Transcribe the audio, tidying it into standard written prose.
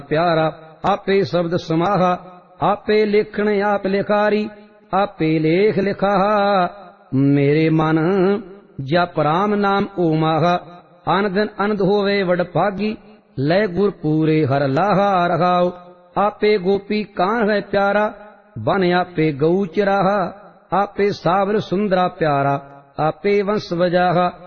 प्यारा। आपे शब्द समाहा आपे लिखण आप लिखारी, आपे लेख लिखाहा मेरे मन। जप राम नाम ओमाहा, अन दिन अनंद होवे वडभागी, लय गुर पूरे हर लाहा रहाओ। आपे गोपी कान है प्यारा, बन आपे गऊ चिराहा, आपे सावर सुंदरा प्यारा, आपे वंश बजाहा।